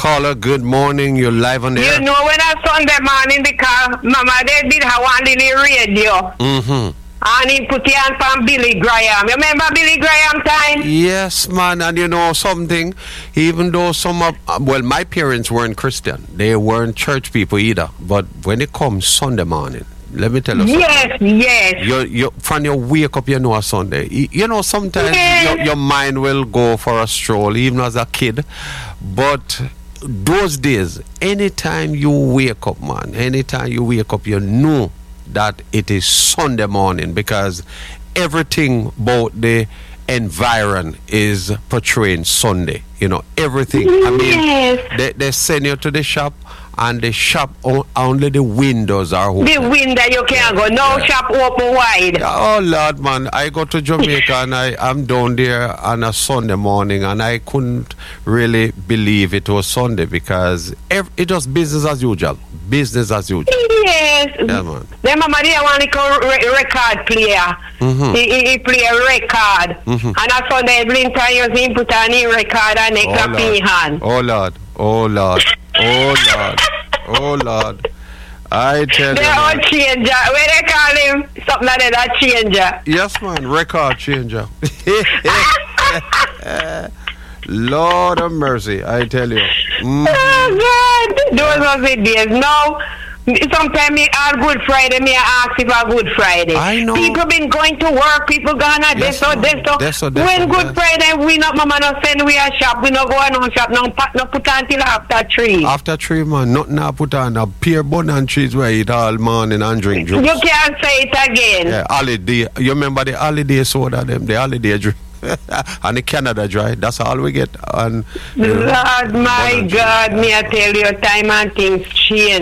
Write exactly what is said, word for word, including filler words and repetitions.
caller, good morning. You're live on the air. You know when I Sunday morning because Mama they did have one little radio. Mm-hmm. And he put it on from Billy Graham. You remember Billy Graham time? Yes, man. And you know something? Even though some of, well, my parents weren't Christian. They weren't church people either. But when it comes Sunday morning, let me tell you something. Yes, yes. You, you, from your wake up, you know, a Sunday. You, you know, sometimes yes. your, your mind will go for a stroll, even as a kid. But those days, anytime you wake up, man, anytime you wake up, you know that it is Sunday morning because everything about the environment is portraying Sunday. You know, everything. I mean, yes. they, they send you to the shop, and the shop only the windows are open. The window you can't go. No yeah. shop open wide. Oh Lord, man! I go to Jamaica and I am down there on a Sunday morning, and I couldn't really believe it was Sunday because ev- it was business as usual. Business as usual. Yes. Yeah, man. Then Mama they want to re- record player. Mm-hmm. He, he, he play a record, mm-hmm. and a Sunday Blinton you see put on a record and a clap in hand. Oh Lord! Oh Lord! Oh Lord! Oh Lord! I tell they you, all man. changer. Where they call him something like that, changer. Yes, man. Record changer. Lord of mercy, I tell you. Mm. Oh God, those was the days. Now, sometimes me on Good Friday, me ask if a Good Friday. I know. People been going to work, people gone at Yes, this or ma'am. this or This or this when or Good that. Friday, we not mama no send we a shop, we no go on no shop, no pat no put until after three. After three, man, nothing I put on. A pear bun and cheese where I eat all morning and drink juice. You can't say it again. Yeah, holiday. You remember the holiday soda, them, the holiday drink. And the Canada Dry, that's all we get. And, you know, Lord, my God, me I tell you, time and things change.